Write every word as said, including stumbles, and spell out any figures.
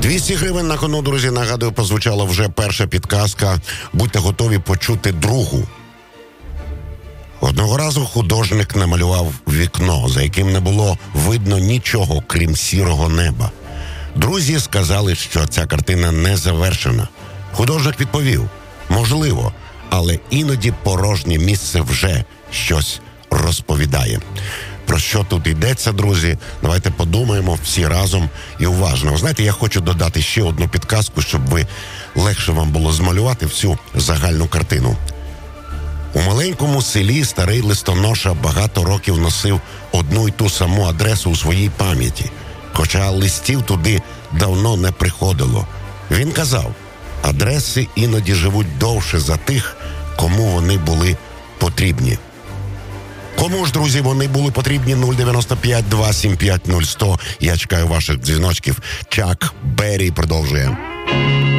двісті гривень на кону, друзі. Нагадую, прозвучала вже перша підказка. Будьте готові почути другу. Одного разу художник намалював вікно, за яким не було видно нічого, крім сірого неба. Друзі сказали, що ця картина не завершена. Художник відповів: можливо, але іноді порожнє місце вже щось розповідає. Про що тут йдеться, друзі? Давайте подумаємо всі разом і уважно. Ви знаєте, я хочу додати ще одну підказку, щоб ви легше вам було змалювати всю загальну картину. У маленькому селі старий листоноша багато років носив одну й ту саму адресу у своїй пам'яті, хоча листів туди давно не приходило. Він казав: адреси іноді живуть довше за тих, кому вони були потрібні. Кому ж, друзі, вони були потрібні? нуль дев'яносто п'ять два сім п'ять нуль сто. Я чекаю ваших дзвіночків. Чак Беррі продовжує.